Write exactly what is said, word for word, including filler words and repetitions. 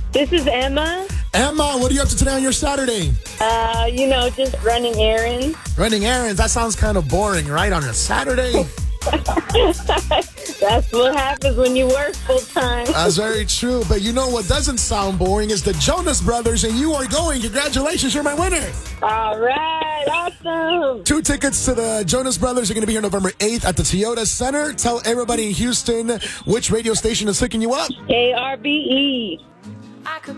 This is Emma. Emma, what are you up to today on your Saturday? Uh, you know, just running errands. Running errands. That sounds kind of boring, right? On a Saturday? That's what happens when you work full time. That's very true. But you know what doesn't sound boring is the Jonas Brothers, and you are going. Congratulations, you're my winner. All right, awesome. Two tickets to the Jonas Brothers are going to be here November eighth at the Toyota Center. Tell everybody in Houston which radio station is hooking you up. K R B E. I could